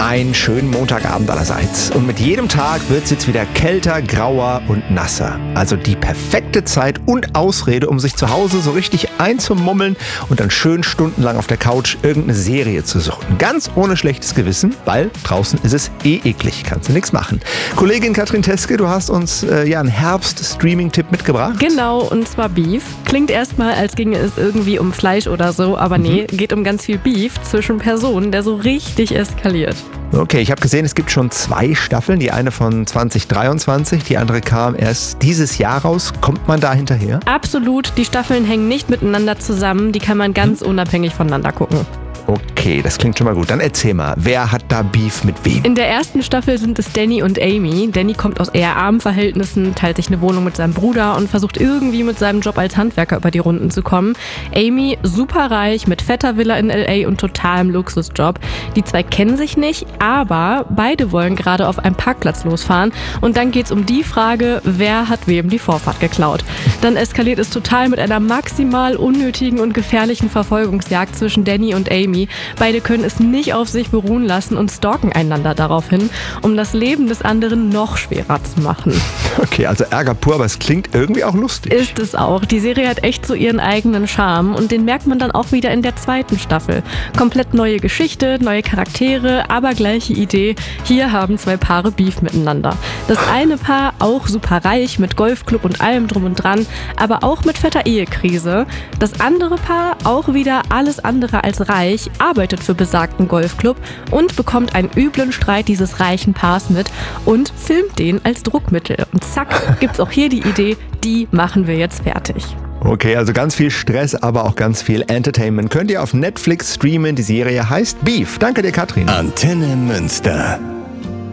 Einen schönen Montagabend allerseits. Und mit jedem Tag wird es jetzt wieder kälter, grauer und nasser. Also die perfekte Zeit und Ausrede, um sich zu Hause so richtig einzumummeln und dann schön stundenlang auf der Couch irgendeine Serie zu suchen. Ganz ohne schlechtes Gewissen, weil draußen ist es eklig. Kannst du nichts machen. Kollegin Katrin Teske, du hast uns einen Herbst-Streaming-Tipp mitgebracht. Genau, und zwar Beef. Klingt erstmal, als ginge es irgendwie um Fleisch oder so, aber nee, geht um ganz viel Beef zwischen Personen, der so richtig eskaliert. Okay, ich habe gesehen, es gibt schon 2 Staffeln. Die eine von 2023, die andere kam erst dieses Jahr raus. Kommt man da hinterher? Absolut, die Staffeln hängen nicht miteinander zusammen, die kann man ganz unabhängig voneinander gucken. Okay, das klingt schon mal gut. Dann erzähl mal, wer hat da Beef mit wem? In der ersten Staffel sind es Danny und Amy. Danny kommt aus eher armen Verhältnissen, teilt sich eine Wohnung mit seinem Bruder und versucht irgendwie mit seinem Job als Handwerker über die Runden zu kommen. Amy, superreich, mit fetter Villa in L.A. und totalem Luxusjob. Die 2 kennen sich nicht, aber beide wollen gerade auf einem Parkplatz losfahren. Und dann geht's um die Frage, wer hat wem die Vorfahrt geklaut. Dann eskaliert es total mit einer maximal unnötigen und gefährlichen Verfolgungsjagd zwischen Danny und Amy. Beide können es nicht auf sich beruhen lassen und stalken einander daraufhin, um das Leben des anderen noch schwerer zu machen. Okay, also Ärger pur, aber es klingt irgendwie auch lustig. Ist es auch. Die Serie hat echt so ihren eigenen Charme und den merkt man dann auch wieder in der 2. Staffel. Komplett neue Geschichte, neue Charaktere, aber gleiche Idee. Hier haben 2 Paare Beef miteinander. Das eine Paar auch super reich mit Golfclub und allem drum und dran, aber auch mit fetter Ehekrise. Das andere Paar auch wieder alles andere als reich, arbeitet für besagten Golfclub und bekommt einen üblen Streit dieses reichen Paars mit und filmt den als Druckmittel. Und zack, gibt's auch hier die Idee, die machen wir jetzt fertig. Okay, also ganz viel Stress, aber auch ganz viel Entertainment. Könnt ihr auf Netflix streamen. Die Serie heißt Beef. Danke dir, Katrin. Antenne Münster.